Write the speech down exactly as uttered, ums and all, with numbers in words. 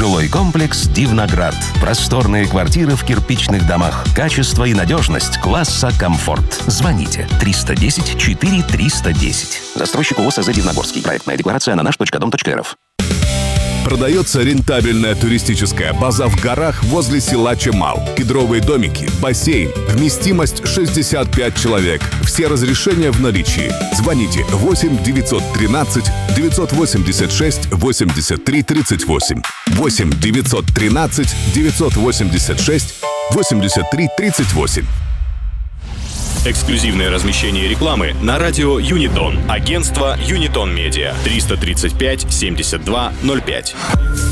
Жилой комплекс «Дивноград». Просторные квартиры в кирпичных домах. Качество и надежность класса «Комфорт». Звоните триста десять четыре триста десять. Застройщик ООО СЗ «Дивногорский». Проектная декларация на наш точка дом точка эр эф. Продается рентабельная туристическая база в горах возле села Чемал. Кедровые домики, бассейн, вместимость шестьдесят пять человек. Все разрешения в наличии. Звоните восемь девятьсот тринадцать девятьсот восемьдесят шесть восемьдесят три тридцать восемь. восемь девятьсот тринадцать девятьсот восемьдесят шесть восемьдесят три тридцать восемь. Эксклюзивное размещение рекламы на радио Юнитон. Агентство Юнитон Медиа. триста тридцать пять семьдесят два ноль пять.